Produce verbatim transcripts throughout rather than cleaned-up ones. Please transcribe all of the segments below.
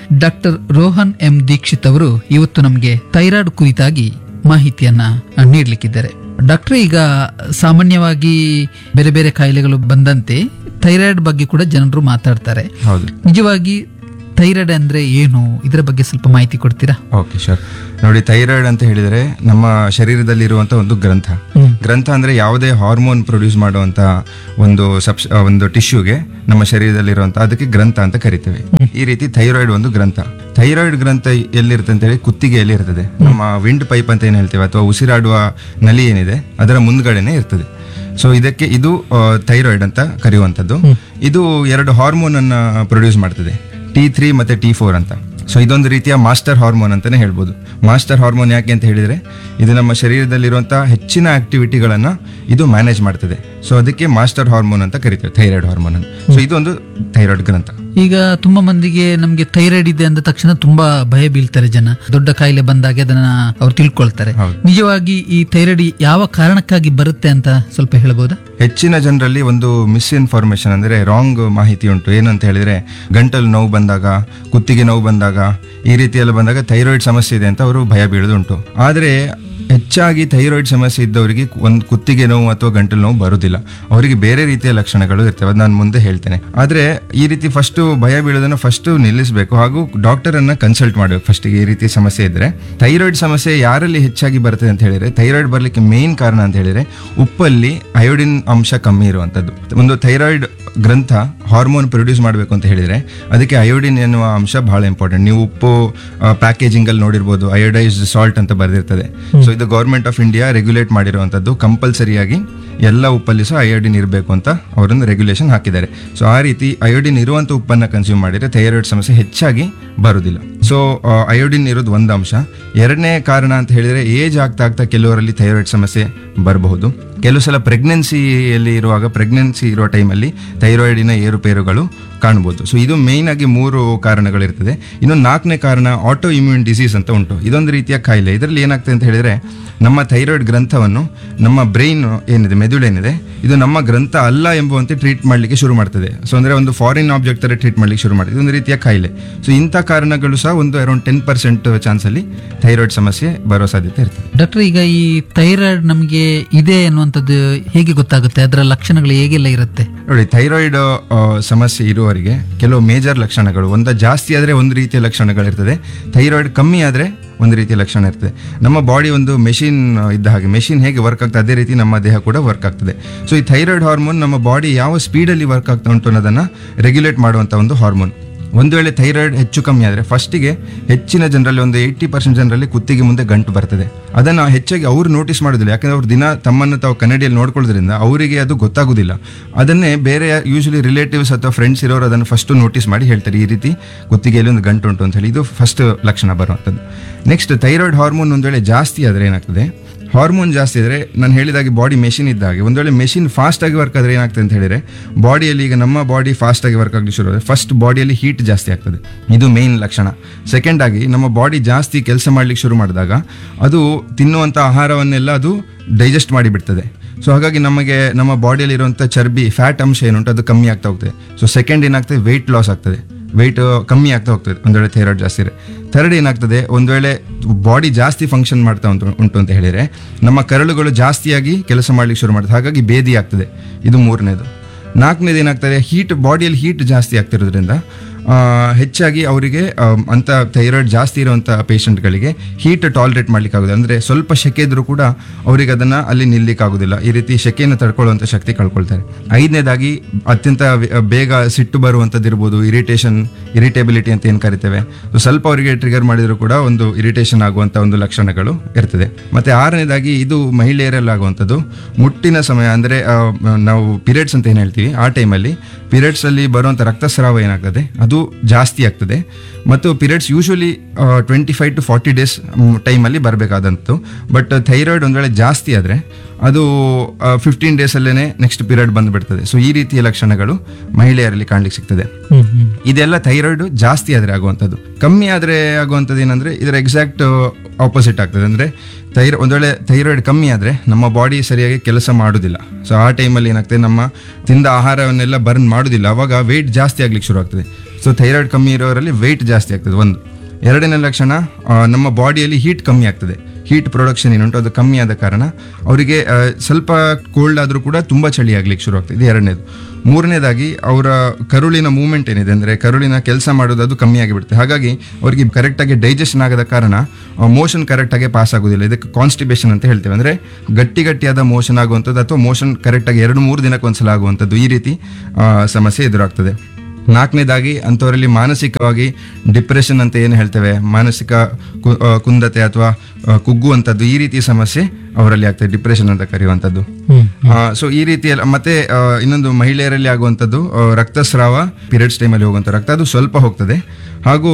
Doctor Rohan M Dixit ಅವರು ಇವತ್ತು ನಮಗೆ ಥೈರಾಯ್ಡ್ ಕುರಿತಾಗಿ ಮಾಹಿತಿಯನ್ನ ನೀಡಲಿಕ್ಕಿದ್ದಾರೆ. ಡಾಕ್ಟರ್, ಈಗ ಸಾಮಾನ್ಯವಾಗಿ ಬೇರೆ ಬೇರೆ ಕಾಯಿಲೆಗಳು ಬಂದಂತೆ ಥೈರಾಯ್ಡ್ ಬಗ್ಗೆ ಕೂಡ ಜನರು ಮಾತಾಡ್ತಾರೆ. ನಿಜವಾಗಿ ಥೈರಾಯ್ಡ್ ಅಂದ್ರೆ ಏನು, ಇದರ ಬಗ್ಗೆ ಸ್ವಲ್ಪ ಮಾಹಿತಿ ಕೊಡ್ತೀರಾ? Okay, sure. ನೋಡಿ, ಥೈರಾಯ್ಡ್ ಅಂತ ಹೇಳಿದ್ರೆ ನಮ್ಮ ಶರೀರದಲ್ಲಿ ಇರುವಂತ ಒಂದು ಗ್ರಂಥ. ಗ್ರಂಥ ಅಂದ್ರೆ ಯಾವುದೇ ಹಾರ್ಮೋನ್ ಪ್ರೊಡ್ಯೂಸ್ ಮಾಡುವಂತ ಒಂದು ಸಬ್ ಒಂದು ಟಿಶ್ಯೂಗೆ ನಮ್ಮ ಶರೀರದಲ್ಲಿರುವಂತ ಅದಕ್ಕೆ ಗ್ರಂಥ ಅಂತ ಕರಿತೇವೆ. ಈ ರೀತಿ ಥೈರಾಯ್ಡ್ ಒಂದು ಗ್ರಂಥ. ಥೈರಾಯ್ಡ್ ಗ್ರಂಥ ಎಲ್ಲಿರುತ್ತೆ ಅಂತ ಹೇಳಿ ಕುತ್ತಿಗೆಯಲ್ಲಿ ಇರ್ತದೆ. ನಮ್ಮ ವಿಂಡ್ ಪೈಪ್ ಅಂತ ಏನ್ ಹೇಳ್ತೇವೆ ಅಥವಾ ಉಸಿರಾಡುವ ನಲಿ ಏನಿದೆ ಅದರ ಮುಂದ್ಗಡೆನೆ ಇರ್ತದೆ. ಸೊ ಇದಕ್ಕೆ ಇದು ಥೈರಾಯ್ಡ್ ಅಂತ ಕರೆಯುವಂಥದ್ದು. ಇದು ಎರಡು ಹಾರ್ಮೋನ್ ಅನ್ನ ಪ್ರೊಡ್ಯೂಸ್ ಮಾಡ್ತದೆ, ಟಿ ತ್ರೀ ಮತ್ತೆ ಟಿ ಫೋರ್ ಅಂತ. ಸೊ ಇದೊಂದು ರೀತಿಯ ಮಾಸ್ಟರ್ ಹಾರ್ಮೋನ್ ಅಂತಾನೆ ಹೇಳ್ಬೋದು. ಮಾಸ್ಟರ್ ಹಾರ್ಮೋನ್ ಯಾಕೆ ಅಂತ ಹೇಳಿದ್ರೆ ಇದು ನಮ್ಮ ಶರೀರದಲ್ಲಿರುವಂತಹ ಹೆಚ್ಚಿನ ಆಕ್ಟಿವಿಟಿಗಳನ್ನ ಇದು ಮ್ಯಾನೇಜ್ ಮಾಡ್ತದೆ. ಸೊ ಅದಕ್ಕೆ ಮಾಸ್ಟರ್ ಹಾರ್ಮೋನ್ ಅಂತ ಕರಿತೇವೆ, ಥೈರಾಯ್ಡ್ ಹಾರ್ಮೋನ್ ಅಂತ. ಸೊ ಇದು ಒಂದು ಥೈರಾಯ್ಡ್ ಗ್ರಂಥ. ಈಗ ತುಂಬಾ ಮಂದಿಗೆ ನಮ್ಗೆ ಥೈರಾಯ್ಡ್ ಇದೆ ಅಂದ ತಕ್ಷಣ ತುಂಬಾ ಭಯ ಬೀಳ್ತಾರೆ ಜನ. ದೊಡ್ಡ ಕಾಯಿಲೆ ಬಂದಾಗ ಅದನ್ನ ಅವ್ರು ತಿಳ್ಕೊಳ್ತಾರೆ. ನಿಜವಾಗಿ ಈ ಥೈರಾಯ್ಡ್ ಯಾವ ಕಾರಣಕ್ಕಾಗಿ ಬರುತ್ತೆ ಅಂತ ಸ್ವಲ್ಪ ಹೇಳ್ಬೋದಾ? ಹೆಚ್ಚಿನ ಜನರಲ್ಲಿ ಒಂದು ಮಿಸ್ಇನ್ಫಾರ್ಮೇಶನ್ ಅಂದ್ರೆ ರಾಂಗ್ ಮಾಹಿತಿ ಉಂಟು. ಏನಂತ ಹೇಳಿದ್ರೆ ಗಂಟಲು ನೋವು ಬಂದಾಗ, ಕುತ್ತಿಗೆ ನೋವು ಬಂದಾಗ, ಈ ರೀತಿಯೆಲ್ಲ ಬಂದಾಗ ಥೈರಾಯ್ಡ್ ಸಮಸ್ಯೆ ಇದೆ ಅಂತ ಅವರು ಭಯ ಬೀಳೋದುಂಟು. ಆದ್ರೆ ಹೆಚ್ಚಾಗಿ ಥೈರಾಯ್ಡ್ ಸಮಸ್ಯೆ ಇದ್ದವರಿಗೆ ಒಂದು ಕುತ್ತಿಗೆ ನೋವು ಅಥವಾ ಗಂಟಲು ನೋವು ಬರುವುದಿಲ್ಲ. ಅವರಿಗೆ ಬೇರೆ ರೀತಿಯ ಲಕ್ಷಣಗಳು ಇರ್ತವೆ, ಅದು ನಾನು ಮುಂದೆ ಹೇಳ್ತೇನೆ. ಆದ್ರೆ ಈ ರೀತಿ ಫಸ್ಟ್ ಭಯ ಬೀಳೋದನ್ನ ಫಸ್ಟ್ ನಿಲ್ಲಿಸಬೇಕು, ಹಾಗೂ ಡಾಕ್ಟರ್ ಅನ್ನ ಕನ್ಸಲ್ಟ್ ಮಾಡಬೇಕು ಫಸ್ಟ್. ಈ ರೀತಿ ಸಮಸ್ಯೆ ಇದ್ರೆ ಥೈರಾಯ್ಡ್ ಸಮಸ್ಯೆ ಯಾರಲ್ಲಿ ಹೆಚ್ಚಾಗಿ ಬರ್ತದೆ ಅಂತ ಹೇಳಿದ್ರೆ, ಥೈರಾಯ್ಡ್ ಬರ್ಲಿಕ್ಕೆ ಮೇನ್ ಕಾರಣ ಅಂತ ಹೇಳಿದ್ರೆ ಉಪ್ಪಲ್ಲಿ ಅಯೋಡಿನ್ ಅಂಶ ಕಮ್ಮಿ ಇರುವಂತದ್ದು. ಒಂದು ಥೈರಾಯ್ಡ್ ಗ್ರಂಥ ಹಾರ್ಮೋನ್ ಪ್ರೊಡ್ಯೂಸ್ ಮಾಡಬೇಕು ಅಂತ ಹೇಳಿದ್ರೆ ಅದಕ್ಕೆ ಅಯೋಡಿನ್ ಎನ್ನುವ ಅಂಶ ಬಹಳ ಇಂಪಾರ್ಟೆಂಟ್. ನೀವು ಉಪ್ಪು ಪ್ಯಾಕೇಜಿಂಗ್ ಅಲ್ಲಿ ನೋಡಿರ್ಬೋದು, ಅಯೋಡೈಸ್ಡ್ ಸಾಲ್ಟ್ ಅಂತ ಬರೆದಿರ್ತದೆ. ಸೊ ಇದು ಗೌರ್ಮೆಂಟ್ ಆಫ್ ಇಂಡಿಯಾ ರೆಗ್ಯುಲೇಟ್ ಮಾಡಿರುವಂತದ್ದು. ಕಂಪಲ್ಸರಿಯಾಗಿ ಎಲ್ಲ ಉಪ್ಪಲ್ಲಿ ಸಹ ಅಯೋಡಿನ್ ಇರಬೇಕು ಅಂತ ಅವರೊಂದು ರೆಗ್ಯುಲೇಷನ್ ಹಾಕಿದ್ದಾರೆ. ಸೊ ಆ ರೀತಿ ಅಯೋಡಿನ್ ಇರುವಂತ ಉಪ್ಪನ್ನ ಕನ್ಸ್ಯೂಮ್ ಮಾಡಿದ್ರೆ ಥೈರಾಯ್ಡ್ ಸಮಸ್ಯೆ ಹೆಚ್ಚಾಗಿ ಬರುವುದಿಲ್ಲ. ಸೊ ಅಯೋಡಿನ್ ಇರೋದು ಒಂದು ಅಂಶ. ಎರಡನೇ ಕಾರಣ ಅಂತ ಹೇಳಿದ್ರೆ ಏಜ್ ಆಗ್ತಾ ಆಗ್ತಾ ಕೆಲವರಲ್ಲಿ ಥೈರಾಯ್ಡ್ ಸಮಸ್ಯೆ ಬರಬಹುದು. ಕೆಲವು ಸಲ ಪ್ರೆಗ್ನೆನ್ಸಿಯಲ್ಲಿ ಇರುವಾಗ, ಪ್ರೆಗ್ನೆನ್ಸಿ ಇರುವ ಟೈಮಲ್ಲಿ ಥೈರಾಯ್ಡಿನ ಏರುಪೇರುಗಳು ಕಾಣಬಹುದು. ಸೊ ಇದು ಮೇಯ್ನ್ ಆಗಿ ಮೂರು ಕಾರಣಗಳಿರ್ತದೆ. ಇನ್ನೊಂದು ನಾಲ್ಕನೇ ಕಾರಣ ಆಟೋ ಇಮ್ಯೂನ್ ಡಿಸೀಸ್ ಅಂತ ಉಂಟು. ಇದೊಂದು ರೀತಿಯ ಕಾಯಿಲೆ. ಇದರಲ್ಲಿ ಏನಾಗ್ತದೆ ಅಂತ ಹೇಳಿದ್ರೆ ನಮ್ಮ ಥೈರಾಯ್ಡ್ ಗ್ರಂಥವನ್ನು ನಮ್ಮ ಬ್ರೈನ್ ಏನಿದೆ, ಮೆದುಳೇನಿದೆ, ಇದು ನಮ್ಮ ಗ್ರಂಥ ಅಲ್ಲ ಎಂಬುವಂತೆ ಟ್ರೀಟ್ ಮಾಡಲಿಕ್ಕೆ ಶುರು ಮಾಡ್ತದೆ. ಸೊ ಅಂದ್ರೆ ಒಂದು ಫಾರಿನ್ ಆಬ್ಜೆಕ್ಟ್ ತರ ಟ್ರೀಟ್ ಮಾಡ್ಲಿಕ್ಕೆ ಶುರು ಮಾಡ್ತದೆ. ಇದೊಂದು ರೀತಿಯ ಕಾಯಿಲೆ. ಸೊ ಇಂಥ ಕಾರಣಗಳು ಸಹ ಒಂದು ಅರೌಂಡ್ ಟೆನ್ ಪರ್ಸೆಂಟ್ ಚಾನ್ಸ್ ಅಲ್ಲಿ ಥೈರಾಯ್ಡ್ ಸಮಸ್ಯೆ ಬರೋ ಸಾಧ್ಯತೆ ಇರ್ತದೆ. ಡಾಕ್ಟರ್, ಈಗ ಈ ಥೈರಾಯ್ಡ್ ನಮಗೆ ಇದೆ ಅನ್ನುವಂಥದ್ದು ಹೇಗೆ ಗೊತ್ತಾಗುತ್ತೆ? ಅದರ ಲಕ್ಷಣಗಳು ಹೇಗೆಲ್ಲ ಇರುತ್ತೆ? ನೋಡಿ, ಥೈರಾಯ್ಡ್ ಸಮಸ್ಯೆ ಇರುವವರಿಗೆ ಕೆಲವು ಮೇಜರ್ ಲಕ್ಷಣಗಳು, ಒಂದ ಜಾಸ್ತಿ ಆದ್ರೆ ಒಂದು ರೀತಿಯ ಲಕ್ಷಣಗಳಿರ್ತದೆ, ಥೈರಾಯ್ಡ್ ಕಮ್ಮಿ ಆದ್ರೆ ಒಂದು ರೀತಿಯ ಲಕ್ಷಣ ಇರ್ತದೆ. ನಮ್ಮ ಬಾಡಿ ಒಂದು ಮೆಷಿನ್ ಇದ್ದ ಹಾಗೆ, ಮೆಷಿನ್ ಹೇಗೆ ವರ್ಕ್ ಆಗ್ತದೆ ಅದೇ ರೀತಿ ನಮ್ಮ ದೇಹ ಕೂಡ ವರ್ಕ್ ಆಗ್ತದೆ. ಸೊ ಈ ಥೈರಾಯ್ಡ್ ಹಾರ್ಮೋನ್ ನಮ್ಮ ಬಾಡಿ ಯಾವ ಸ್ಪೀಡಲ್ಲಿ ವರ್ಕ್ ಆಗ್ತಾ ಉಂಟು ಅನ್ನೋದನ್ನ ರೆಗ್ಯುಲೇಟ್ ಮಾಡುವಂತ ಒಂದು ಹಾರ್ಮೋನ್. ಒಂದು ವೇಳೆ ಥೈರಾಯ್ಡ್ ಹೆಚ್ಚು ಕಮ್ಮಿ ಆದರೆ ಫಸ್ಟಿಗೆ ಹೆಚ್ಚಿನ ಜನರಲ್ಲಿ, ಒಂದು ಏಯ್ಟಿ ಪರ್ಸೆಂಟ್ ಜನರಲ್ಲಿ ಕುತ್ತಿಗೆ ಮುಂದೆ ಗಂಟು ಬರ್ತದೆ. ಅದನ್ನು ಹೆಚ್ಚಾಗಿ ಅವರು ನೋಟಿಸ್ ಮಾಡೋದಿಲ್ಲ, ಯಾಕಂದ್ರೆ ಅವ್ರು ದಿನ ತಮ್ಮನ್ನು ತಾವು ಕನ್ನಡಿಯಲ್ಲಿ ನೋಡ್ಕೊಳ್ಳೋದ್ರಿಂದ ಅವರಿಗೆ ಅದು ಗೊತ್ತಾಗೋದಿಲ್ಲ. ಅದನ್ನೇ ಬೇರೆ ಯೂಶಲಿ ರಿಲೇಟಿವ್ಸ್ ಅಥವಾ ಫ್ರೆಂಡ್ಸ್ ಇರೋರು ಅದನ್ನು ಫಸ್ಟ್ ನೋಟಿಸ್ ಮಾಡಿ ಹೇಳ್ತಾರೆ, ಈ ರೀತಿ ಕುತ್ತಿಗೆಯಲ್ಲಿ ಒಂದು ಗಂಟು ಉಂಟು ಅಂತ ಹೇಳಿ. ಇದು ಫಸ್ಟ್ ಲಕ್ಷಣ ಬರುವಂಥದ್ದು. ನೆಕ್ಸ್ಟ್, ಥೈರಾಯ್ಡ್ ಹಾರ್ಮೋನ್ ಒಂದು ವೇಳೆ ಜಾಸ್ತಿ ಆದರೆ ಏನಾಗ್ತದೆ, ಹಾರ್ಮೋನ್ ಜಾಸ್ತಿ ಇದ್ರೆ ನಾನು ಹೇಳಿದಾಗೆ ಬಾಡಿ ಮೆಷಿನ್ ಇದ್ದಾಗೆ, ಒಂದು ವೇಳೆ ಮೆಷಿನ್ ಫಾಸ್ಟ್ ಆಗಿ ವರ್ಕ್ ಆದರೆ ಏನಾಗ್ತದೆ ಅಂತ ಹೇಳಿದ್ರೆ, ಬಾಡಿಯಲ್ಲಿ ಈಗ ನಮ್ಮ ಬಾಡಿ ಫಾಸ್ಟ್ ಆಗಿ ವರ್ಕ್ ಆಗಲಿ ಶುರು ಆದರೆ ಫಸ್ಟ್ ಬಾಡಿಯಲ್ಲಿ ಹೀಟ್ ಜಾಸ್ತಿ ಆಗ್ತದೆ. ಇದು ಮೇನ್ ಲಕ್ಷಣ. ಸೆಕೆಂಡ್ ಆಗಿ ನಮ್ಮ ಬಾಡಿ ಜಾಸ್ತಿ ಕೆಲಸ ಮಾಡ್ಲಿಕ್ಕೆ ಶುರು ಮಾಡಿದಾಗ ಅದು ತಿನ್ನುವಂಥ ಆಹಾರವನ್ನೆಲ್ಲ ಅದು ಡೈಜೆಸ್ಟ್ ಮಾಡಿಬಿಡ್ತದೆ. ಸೊ ಹಾಗಾಗಿ ನಮಗೆ ನಮ್ಮ ಬಾಡಿಯಲ್ಲಿ ಇರುವಂಥ ಚರ್ಬಿ, ಫ್ಯಾಟ್ ಅಂಶ ಏನುಂಟು ಅದು ಕಮ್ಮಿ ಆಗ್ತಾ ಹೋಗ್ತದೆ. ಸೊ ಸೆಕೆಂಡ್ ಏನಾಗ್ತದೆ, ವೆಯ್ಟ್ ಲಾಸ್ ಆಗ್ತದೆ, ವೆಯ್ಟ್ ಕಮ್ಮಿ ಆಗ್ತಾ ಹೋಗ್ತದೆ ಒಂದು ವೇಳೆ ಥೈರಾಯ್ಡ್ ಜಾಸ್ತಿ ಇದೆ. ಥರ್ಡ್ ಏನಾಗ್ತದೆ, ಒಂದು ವೇಳೆ ಬಾಡಿ ಜಾಸ್ತಿ ಫಂಕ್ಷನ್ ಮಾಡ್ತಾ ಉಂಟು ಉಂಟು ಅಂತ ಹೇಳಿದರೆ ನಮ್ಮ ಕರಳುಗಳು ಜಾಸ್ತಿಯಾಗಿ ಕೆಲಸ ಮಾಡ್ಲಿಕ್ಕೆ ಶುರು ಮಾಡ್ತದೆ, ಹಾಗಾಗಿ ಬೇದಿ ಆಗ್ತದೆ. ಇದು ಮೂರನೇದು. ನಾಲ್ಕನೇದು ಏನಾಗ್ತದೆ, ಹೀಟ್, ಬಾಡಿಯಲ್ಲಿ ಹೀಟ್ ಜಾಸ್ತಿ ಆಗ್ತಿರೋದ್ರಿಂದ ಹೆಚ್ಚಾಗಿ ಅವರಿಗೆ ಅಂತ ಥೈರಾಯ್ಡ್ ಜಾಸ್ತಿ ಇರುವಂಥ ಪೇಷಂಟ್ಗಳಿಗೆ ಹೀಟ್ ಟಾಲರೇಟ್ ಮಾಡ್ಲಿಕ್ಕೆ ಆಗೋದಿಲ್ಲ. ಅಂದರೆ ಸ್ವಲ್ಪ ಶೆಕೆ ಇದ್ರೂ ಕೂಡ ಅವರಿಗೆ ಅದನ್ನು ಅಲ್ಲಿ ನಿಲ್ಲಿಕ್ಕೆ ಆಗೋದಿಲ್ಲ. ಈ ರೀತಿ ಶೆಕೆಯನ್ನು ತಡ್ಕೊಳ್ಳುವಂಥ ಶಕ್ತಿ ಕಳ್ಕೊಳ್ತಾರೆ. ಐದನೇದಾಗಿ ಅತ್ಯಂತ ಬೇಗ ಸಿಟ್ಟು ಬರುವಂಥದ್ದು ಇರ್ಬೋದು, ಇರಿಟೇಷನ್, ಇರಿಟೇಬಿಲಿಟಿ ಅಂತ ಏನು ಕರಿತೇವೆ. ಸೊ ಸ್ವಲ್ಪ ಅವರಿಗೆ ಟ್ರಿಗರ್ ಮಾಡಿದರೂ ಕೂಡ ಒಂದು ಇರಿಟೇಷನ್ ಆಗುವಂಥ ಒಂದು ಲಕ್ಷಣಗಳು ಇರ್ತದೆ. ಮತ್ತು ಆರನೇದಾಗಿ ಇದು ಮಹಿಳೆಯರಲ್ಲಿ ಆಗುವಂಥದ್ದು ಮುಟ್ಟಿನ ಸಮಯ, ಅಂದರೆ ನಾವು ಪೀರಿಯಡ್ಸ್ ಅಂತ ಏನು ಹೇಳ್ತೀವಿ, ಆ ಟೈಮಲ್ಲಿ ಪೀರಿಯಡ್ಸಲ್ಲಿ ಬರುವಂಥ ರಕ್ತಸ್ರಾವ ಏನಾಗ್ತದೆ ಅದು ಜಾಸ್ತಿ ಆಗ್ತದೆ. ಮತ್ತು periods usually twenty five to forty days ಟೈಮಲ್ಲಿ ಬರಬೇಕಾದಂಥದ್ದು. ಬಟ್ ಥೈರಾಯ್ಡ್ ಒಂದು ವೇಳೆ ಜಾಸ್ತಿ ಆದರೆ ಅದು ಫಿಫ್ಟೀನ್ ಡೇಸಲ್ಲೇ ನೆಕ್ಸ್ಟ್ ಪೀರಿಯಡ್ ಬಂದ್ಬಿಡ್ತದೆ. ಸೊ ಈ ರೀತಿಯ ಲಕ್ಷಣಗಳು ಮಹಿಳೆಯರಲ್ಲಿ ಕಾಣ್ಲಿಕ್ಕೆ ಸಿಗ್ತದೆ. ಇದೆಲ್ಲ ಥೈರಾಯ್ಡ್ ಜಾಸ್ತಿ ಆದ್ರೆ ಆಗುವಂಥದ್ದು. ಕಮ್ಮಿ ಆದ್ರೆ ಆಗುವಂಥದ್ದು ಏನಂದ್ರೆ ಇದರ ಎಕ್ಸಾಕ್ಟ್ ಆಪೋಸಿಟ್ ಆಗ್ತದೆ. ಅಂದ್ರೆ ಥೈರ ಒಂದ್ ವೇಳೆ ಥೈರಾಯ್ಡ್ ಕಮ್ಮಿ ಆದ್ರೆ ನಮ್ಮ ಬಾಡಿ ಸರಿಯಾಗಿ ಕೆಲಸ ಮಾಡುದಿಲ್ಲ. ಸೊ ಆ ಟೈಮಲ್ಲಿ ಏನಾಗ್ತದೆ, ನಮ್ಮ ತಿಂದ ಆಹಾರವನ್ನೆಲ್ಲ ಬರ್ನ್ ಮಾಡುದಿಲ್ಲ, ಅವಾಗ ವೆಯ್ಟ್ ಜಾಸ್ತಿ ಆಗ್ಲಿಕ್ಕೆ ಶುರು ಆಗ್ತದೆ. ಸೊ ಥೈರಾಯ್ಡ್ ಕಮ್ಮಿ ಇರೋರಲ್ಲಿ ವೆಯ್ಟ್ ಜಾಸ್ತಿ ಆಗ್ತದೆ ಒಂದು. ಎರಡನೇ ಲಕ್ಷಣ, ನಮ್ಮ ಬಾಡಿಯಲ್ಲಿ ಹೀಟ್ ಕಮ್ಮಿ ಆಗ್ತದೆ. ಹೀಟ್ ಪ್ರೊಡಕ್ಷನ್ ಏನುಂಟು ಅದು ಕಮ್ಮಿ ಆದ ಕಾರಣ ಅವರಿಗೆ ಸ್ವಲ್ಪ ಕೋಲ್ಡ್ ಆದರೂ ಕೂಡ ತುಂಬ ಚಳಿ ಆಗ್ಲಿಕ್ಕೆ ಶುರು ಆಗ್ತದೆ. ಇದು ಎರಡನೇದು. ಮೂರನೇದಾಗಿ ಅವರ ಕರುಳಿನ ಮೂವ್ಮೆಂಟ್ ಏನಿದೆ, ಅಂದರೆ ಕರುಳಿನ ಕೆಲಸ ಮಾಡೋದು ಅದು ಕಮ್ಮಿ ಆಗಿಬಿಡುತ್ತೆ. ಹಾಗಾಗಿ ಅವರಿಗೆ ಕರೆಕ್ಟಾಗಿ ಡೈಜೆಷನ್ ಆಗದ ಕಾರಣ ಮೋಷನ್ ಕರೆಕ್ಟಾಗಿ ಪಾಸ್ ಆಗೋದಿಲ್ಲ. ಇದಕ್ಕೆ ಕಾನ್ಸ್ಟಿಬೇಷನ್ ಅಂತ ಹೇಳ್ತೇವೆ. ಅಂದರೆ ಗಟ್ಟಿ ಗಟ್ಟಿಯಾದ ಮೋಷನ್ ಆಗುವಂಥದ್ದು ಅಥವಾ ಮೋಷನ್ ಕರೆಕ್ಟಾಗಿ ಎರಡು ಮೂರು ದಿನಕ್ಕೆ ಒಂದ್ಸಲ ಆಗುವಂಥದ್ದು, ಈ ರೀತಿ ಸಮಸ್ಯೆ ಎದುರಾಗ್ತದೆ. ನಾಲ್ಕನೇದಾಗಿ ಅಂಥವರಲ್ಲಿ ಮಾನಸಿಕವಾಗಿ ಡಿಪ್ರೆಷನ್ ಅಂತ ಏನು ಹೇಳ್ತೇವೆ, ಮಾನಸಿಕ ಕುಂದತೆ ಅಥವಾ ಕುಗ್ಗುವಂಥದ್ದು, ಈ ರೀತಿ ಸಮಸ್ಯೆ ಅವರಲ್ಲಿ ಆಗ್ತದೆ, ಡಿಪ್ರೆಷನ್ ಅಂತ ಕರೆಯುವಂಥದ್ದು. ಸೊ ಈ ರೀತಿ ಮತ್ತೆ ಇನ್ನೊಂದು ಮಹಿಳೆಯರಲ್ಲಿ ಆಗುವಂಥದ್ದು ರಕ್ತಸ್ರಾವ, ಪೀರಿಯಡ್ಸ್ ಟೈಮಲ್ಲಿ ಹೋಗುವಂಥ ರಕ್ತ ಅದು ಸ್ವಲ್ಪ ಹೋಗ್ತದೆ. ಹಾಗೂ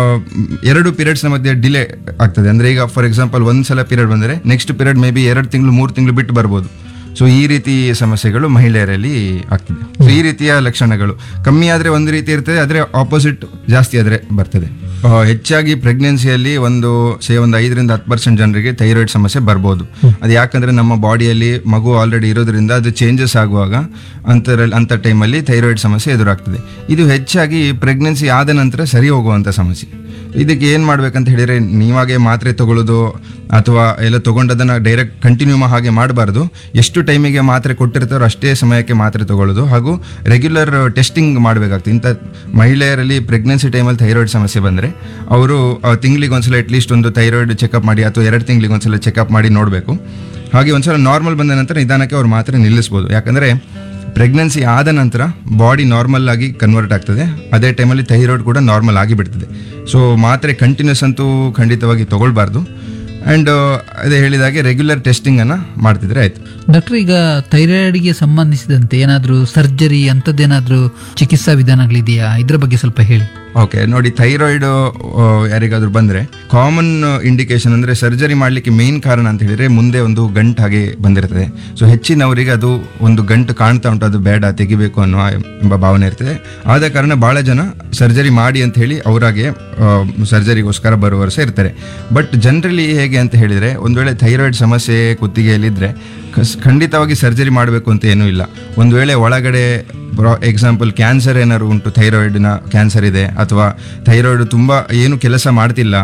ಎರಡು ಪೀರಿಯಡ್ಸ್ನ ಮಧ್ಯೆ ಡಿಲೇ ಆಗ್ತದೆ. ಅಂದರೆ ಈಗ ಫಾರ್ ಎಕ್ಸಾಂಪಲ್ ಒಂದ್ಸಲ ಪೀರಿಯಡ್ ಬಂದರೆ ನೆಕ್ಸ್ಟ್ ಪೀರಿಯಡ್ ಮೇ ಬಿ ಎರಡು ತಿಂಗಳು ಮೂರು ತಿಂಗಳು ಬಿಟ್ಟು ಬರ್ಬೋದು. ಸೊ ಈ ರೀತಿ ಸಮಸ್ಯೆಗಳು ಮಹಿಳೆಯರಲ್ಲಿ ಆಗ್ತದೆ. ಸೊ ಈ ರೀತಿಯ ಲಕ್ಷಣಗಳು ಕಮ್ಮಿ ಆದರೆ ಒಂದು ರೀತಿ ಇರ್ತದೆ, ಆದರೆ ಆಪೋಸಿಟ್ ಜಾಸ್ತಿ ಆದರೆ ಬರ್ತದೆ. ಹೆಚ್ಚಾಗಿ ಪ್ರೆಗ್ನೆನ್ಸಿಯಲ್ಲಿ ಒಂದು ಸೇ ಒಂದು ಐದರಿಂದ ಹತ್ತು ಪರ್ಸೆಂಟ್ ಜನರಿಗೆ ಥೈರಾಯ್ಡ್ ಸಮಸ್ಯೆ ಬರ್ಬೋದು. ಅದು ಯಾಕಂದರೆ ನಮ್ಮ ಬಾಡಿಯಲ್ಲಿ ಮಗು ಆಲ್ರೆಡಿ ಇರೋದ್ರಿಂದ ಅದು ಚೇಂಜಸ್ ಆಗುವಾಗ ಅಂಥರಲ್ಲಿ ಅಂಥ ಟೈಮಲ್ಲಿ ಥೈರಾಯ್ಡ್ ಸಮಸ್ಯೆ ಎದುರಾಗ್ತದೆ. ಇದು ಹೆಚ್ಚಾಗಿ ಪ್ರೆಗ್ನೆನ್ಸಿ ಆದ ನಂತರ ಸರಿ ಹೋಗುವಂಥ ಸಮಸ್ಯೆ. ಇದಕ್ಕೆ ಏನು ಮಾಡ್ಬೇಕಂತ ಹೇಳಿದರೆ, ನೀವಾಗೆ ಮಾತ್ರೆ ತಗೊಳ್ಳೋದು ಅಥವಾ ಎಲ್ಲ ತೊಗೊಂಡದನ್ನು ಡೈರೆಕ್ಟ್ ಕಂಟಿನ್ಯೂ ಹಾಗೆ ಮಾಡಬಾರ್ದು. ಎಷ್ಟು ಟೈಮಿಗೆ ಮಾತ್ರೆ ಕೊಟ್ಟಿರ್ತಾರೋ ಅಷ್ಟೇ ಸಮಯಕ್ಕೆ ಮಾತ್ರೆ ತಗೊಳ್ಳೋದು, ಹಾಗೂ ರೆಗ್ಯುಲರ್ ಟೆಸ್ಟಿಂಗ್ ಮಾಡಬೇಕಾಗ್ತದೆ. ಇಂಥ ಮಹಿಳೆಯರಲ್ಲಿ ಪ್ರೆಗ್ನೆನ್ಸಿ ಟೈಮಲ್ಲಿ ಥೈರಾಯ್ಡ್ ಸಮಸ್ಯೆ ಬಂದರೆ ಅವರು ತಿಂಗಳಿಗೆ ಒಂದ್ಸಲ ಅಟ್ಲೀಸ್ಟ್ ಒಂದು ಥೈರಾಯ್ಡ್ ಚೆಕಪ್ ಮಾಡಿ ಅಥವಾ ಎರಡು ತಿಂಗಳಿಗೆ ಒಂದ್ಸಲ ಚೆಕಪ್ ಮಾಡಿ ನೋಡಬೇಕು. ಹಾಗೆ ಒಂದ್ಸಲ ನಾರ್ಮಲ್ ಬಂದ ನಂತರ ನಿಧಾನಕ್ಕೆ ಅವ್ರು ಮಾತ್ರೆ ನಿಲ್ಲಿಸ್ಬೋದು. ಯಾಕಂದರೆ ಪ್ರೆಗ್ನೆನ್ಸಿ ಆದ ನಂತರ ಬಾಡಿ ನಾರ್ಮಲ್ ಆಗಿ ಕನ್ವರ್ಟ್ ಆಗ್ತದೆ, ಅದೇ ಟೈಮಲ್ಲಿ ಥೈರಾಯ್ಡ್ ಕೂಡ ನಾರ್ಮಲ್ ಆಗಿ ಬಿಡ್ತದೆ. ಸೊ ಮಾತ್ರೆ ಕಂಟಿನ್ಯೂಸ್ ಅಂತೂ ಖಂಡಿತವಾಗಿ ತಗೊಳ್ಬಾರ್ದು. ಆ್ಯಂಡ್ ಅದೇ ಹೇಳಿದಾಗೆ ರೆಗ್ಯುಲರ್ ಟೆಸ್ಟಿಂಗನ್ನು ಮಾಡ್ತಿದ್ರೆ ಆಯಿತು. ಡಾಕ್ಟರ್, ಈಗ ಥೈರಾಯ್ಡ್ಗೆ ಸಂಬಂಧಿಸಿದಂತೆ ಏನಾದರೂ ಸರ್ಜರಿ ಅಂಥದ್ದೇನಾದರೂ ಚಿಕಿತ್ಸಾ ವಿಧಾನಗಳಿದೆಯಾ? ಇದರ ಬಗ್ಗೆ ಸ್ವಲ್ಪ ಹೇಳಿ. ಓಕೆ, ನೋಡಿ, ಥೈರಾಯ್ಡ್ ಯಾರಿಗಾದ್ರೂ ಬಂದರೆ ಕಾಮನ್ ಇಂಡಿಕೇಶನ್ ಅಂದರೆ ಸರ್ಜರಿ ಮಾಡಲಿಕ್ಕೆ ಮೇನ್ ಕಾರಣ ಅಂತ ಹೇಳಿದರೆ ಮುಂದೆ ಒಂದು ಗಂಟು ಹಾಗೆ ಬಂದಿರ್ತದೆ. ಸೊ ಹೆಚ್ಚಿನವರಿಗೆ ಅದು ಒಂದು ಗಂಟು ಕಾಣ್ತಾ ಉಂಟು, ಅದು ಬೇಡ ತೆಗಿಬೇಕು ಅನ್ನೋ ಎಂಬ ಭಾವನೆ ಇರ್ತದೆ. ಆದ ಕಾರಣ ಭಾಳ ಜನ ಸರ್ಜರಿ ಮಾಡಿ ಅಂತ ಹೇಳಿ ಅವರಾಗೆ ಸರ್ಜರಿಗೋಸ್ಕರ ಬರುವವರು ಸಹ ಇರ್ತಾರೆ. ಬಟ್ ಜನರಲಿ ಹೇಗೆ ಅಂತ ಹೇಳಿದರೆ, ಒಂದು ವೇಳೆ ಥೈರಾಯ್ಡ್ ಸಮಸ್ಯೆ ಕುತ್ತಿಗೆಯಲ್ಲಿದ್ದರೆ ಖಂಡಿತವಾಗಿ ಸರ್ಜರಿ ಮಾಡಬೇಕು ಅಂತ ಏನೂ ಇಲ್ಲ. ಒಂದು ವೇಳೆ ಒಳಗಡೆ ಎಕ್ಸಾಂಪಲ್ ಕ್ಯಾನ್ಸರ್ ಏನಾದ್ರು ಉಂಟು, ಥೈರಾಯ್ಡ್ನ ಕ್ಯಾನ್ಸರ್ ಇದೆ ಅಥವಾ ಥೈರಾಯ್ಡ್ ತುಂಬ ಏನು ಕೆಲಸ ಮಾಡ್ತಿಲ್ಲ,